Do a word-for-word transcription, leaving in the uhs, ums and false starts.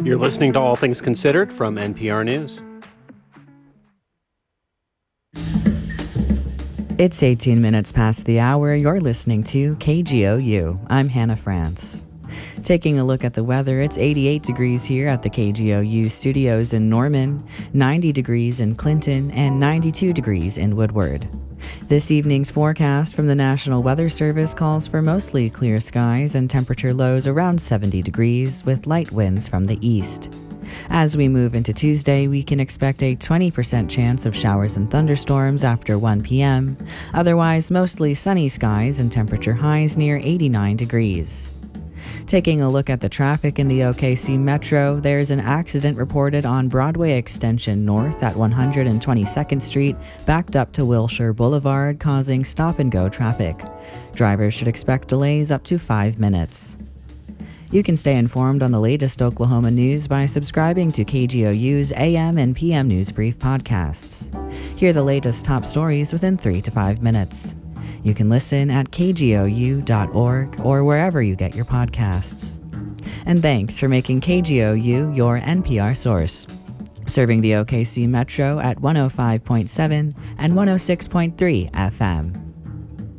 You're listening to All Things Considered from N P R News. It's eighteen minutes past the hour. You're listening to K G O U. I'm Hannah France. Taking a look at the weather, it's eighty-eight degrees here at the K G O U studios in Norman, ninety degrees in Clinton, and ninety-two degrees in Woodward. This evening's forecast from the National Weather Service calls for mostly clear skies and temperature lows around seventy degrees with light winds from the east. As we move into Tuesday, we can expect a twenty percent chance of showers and thunderstorms after one p.m. Otherwise, mostly sunny skies and temperature highs near eighty-nine degrees. Taking a look at the traffic in the O K C Metro, there's an accident reported on Broadway Extension North at one hundred twenty-second Street, backed up to Wilshire Boulevard, causing stop-and-go traffic. Drivers should expect delays up to five minutes. You can stay informed on the latest Oklahoma news by subscribing to K G O U's A M and P M News Brief podcasts. Hear the latest top stories within three to five minutes. You can listen at K G O U dot org or wherever you get your podcasts. And thanks for making K G O U your N P R source. Serving the O K C Metro at one oh five point seven and one oh six point three F M.